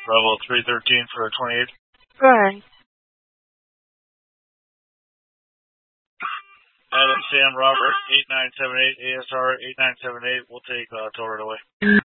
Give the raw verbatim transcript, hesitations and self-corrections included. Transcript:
Bravo three thirteen for twenty-eight. Go ahead. Adam Sam Robert eight nine seven eight, A S R eight nine seven eight. We'll take uh, tow right away.